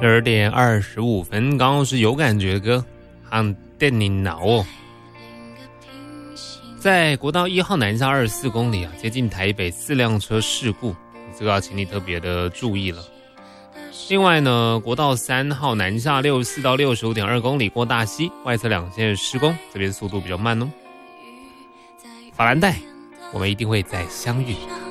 12:25，刚刚是有感觉的歌，很电你脑哦。在国道1号南下24公里接近台北4辆车事故，这个要请你特别的注意了。另外呢，国道3号南下64到65.2公里过大溪，外侧2线施工，这边速度比较慢哦。法兰黛，我们一定会再相遇。